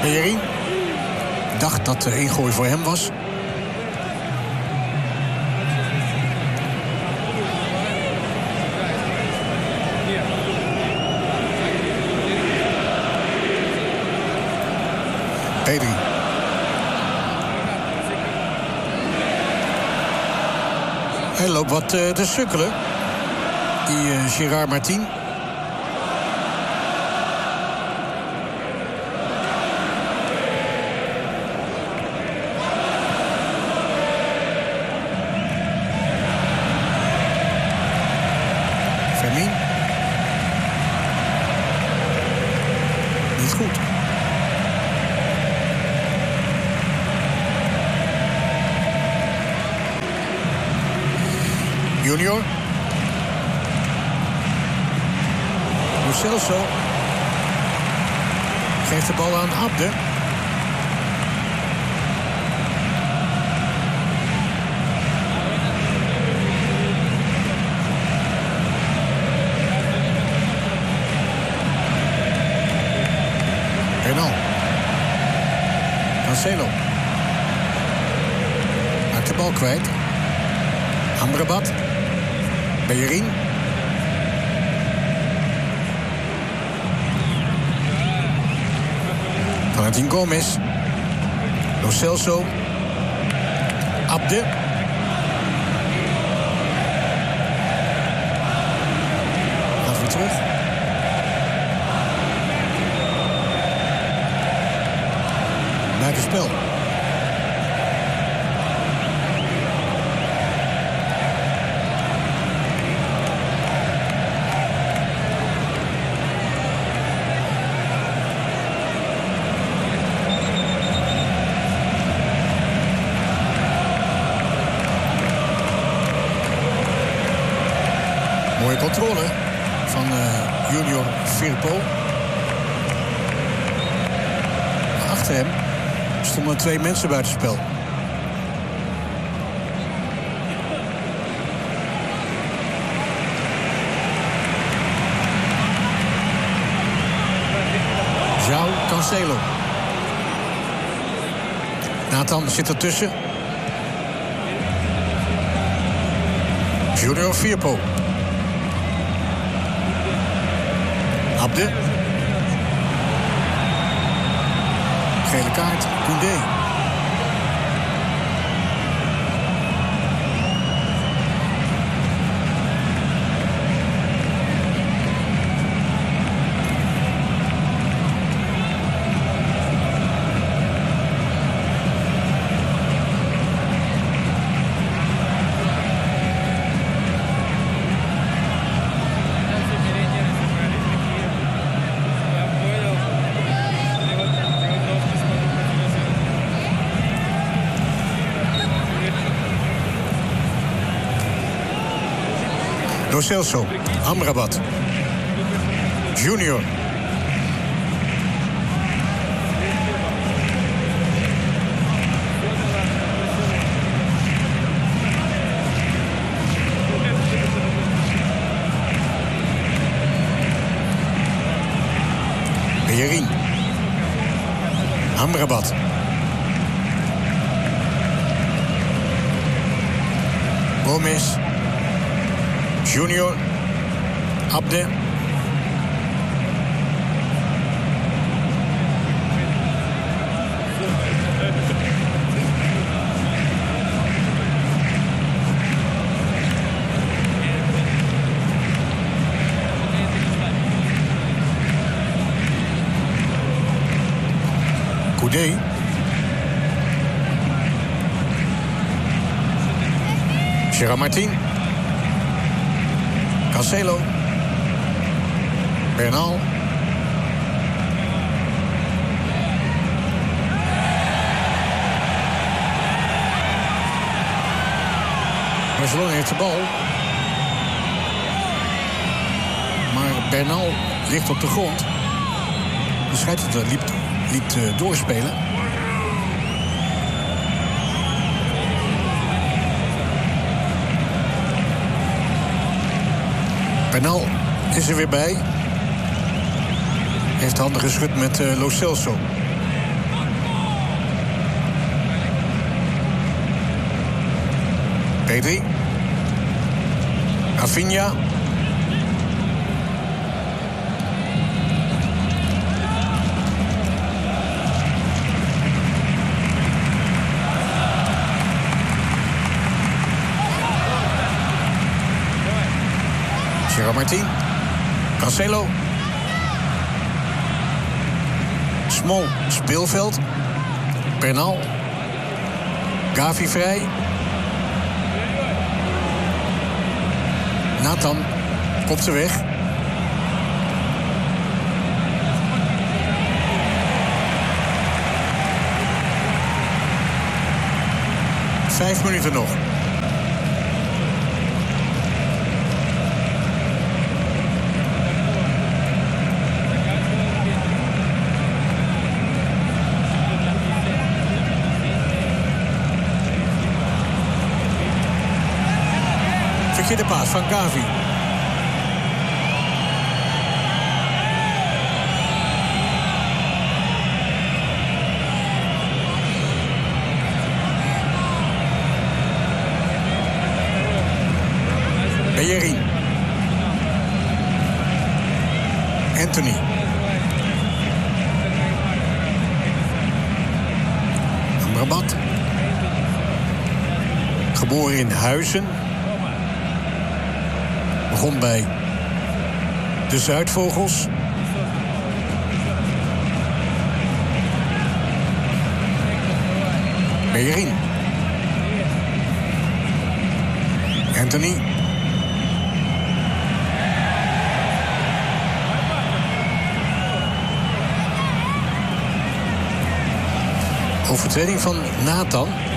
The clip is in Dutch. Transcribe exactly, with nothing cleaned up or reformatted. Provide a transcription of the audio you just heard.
Bellerin dacht dat de ingooi voor hem was. Pedri. Hij loopt wat uh, te sukkelen. Die uh, Gerard Martin. Fermin. Niet goed. Junior. Lo Celso geeft de bal aan Abde. Bernal. Cancelo. Maakt de bal kwijt. Amrabat. Bellerin. Valentin Gomez. Lo Celso. Abde. Gaat weer terug. Buitenspel. Mooie controle van uh, Junior Firpo. Achter hem stonden twee mensen buitenspel. João Cancelo. Nathan zit ertussen. Junior Firpo. Abde. Gele kaart, Koundé. Lo Celso, Amrabat. Junior. Bellerin. Amrabat. Gomez. Junior. Abde. Koundé. Gerard Martin. Cancelo. Bernal. Barcelona heeft de bal. Maar Bernal ligt op de grond. De scheidsrechter liet, liet uh, doorspelen. Bernal is er weer bij. Heeft handen geschud met uh, Lo Celso. Pedri. Rafinha. Gerard Martin. Cancelo. Small speelveld. Bernal. Gavi vrij. Nathan kopt ze weg. Vijf minuten nog. De paas van Gavi. Bellerin. Anthony. Amrabat. Geboren in Huizen. Begon bij de Zuidvogels. Bellerin. Anthony. Overtreding van Nathan.